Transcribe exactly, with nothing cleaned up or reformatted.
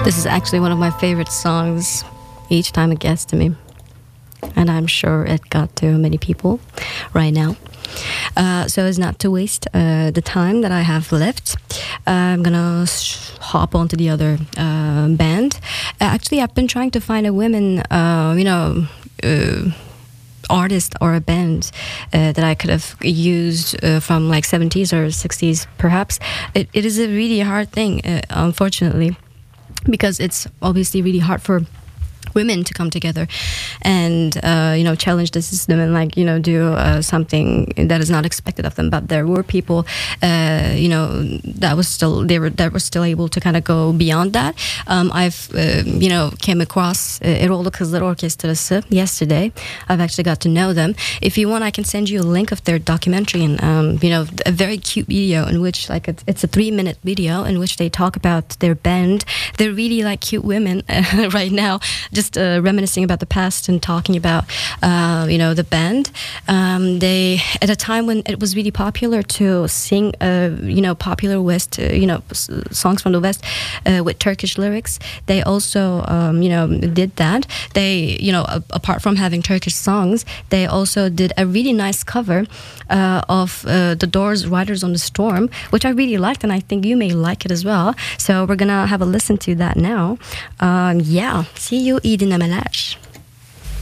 This is actually one of my favorite songs each time it gets to me. And I'm sure it got to many people right now. Uh, so as not to waste uh, the time that I have left, uh, I'm gonna sh- hop on to the other uh, band. Uh, actually, I've been trying to find a women, uh, you know, uh, artist or a band uh, that I could have used uh, from like seventies or sixties perhaps. It, it is a really hard thing, uh, unfortunately, because it's obviously really hard for women to come together and uh, you know, challenge the system and like, you know, do uh, something that is not expected of them. But there were people uh, you know, that was still they were that were still able to kind of go beyond that. um, I've uh, you know, came across uh, Erol'lu Kızlar Orkestrası yesterday. I've actually got to know them. If you want, I can send you a link of their documentary, and um, you know, a very cute video in which like it's, it's a three minute video in which they talk about their band. They're really like cute women uh, right now, just uh, reminiscing about the past and talking about uh, you know, the band. Um, they, at a time when it was really popular to sing uh, you know, popular West uh, you know, s- songs from the West uh, with Turkish lyrics, they also um, you know, did that. They, you know, a- apart from having Turkish songs, they also did a really nice cover uh, of uh, The Doors' Riders on the Storm, which I really liked, and I think you may like it as well. So we're gonna have a listen to that now. Um, yeah, see you, iyi dinlemeler.